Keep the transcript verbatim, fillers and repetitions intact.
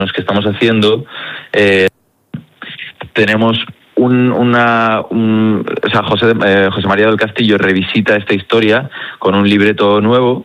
que estamos haciendo, eh, tenemos un, una... Un, o sea, José, eh, José María del Castillo revisita esta historia con un libreto nuevo